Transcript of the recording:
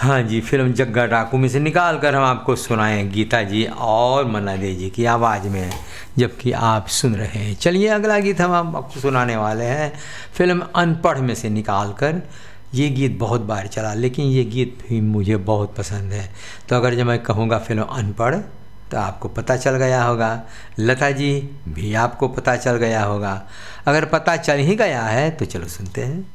हाँ जी, फिल्म जग्गा डाकू में से निकाल कर हम आपको सुनाएं गीता जी और मन्ना दे जी की आवाज़ में, जबकि आप सुन रहे हैं। चलिए अगला गीत हम आपको सुनाने वाले हैं फिल्म अनपढ़ में से निकाल कर। ये गीत बहुत बार चला, लेकिन ये गीत भी मुझे बहुत पसंद है। तो अगर जब मैं कहूँगा फिल्म अनपढ़ तो आपको पता चल गया होगा, लता जी भी आपको पता चल गया होगा। अगर पता चल ही गया है तो चलो सुनते हैं।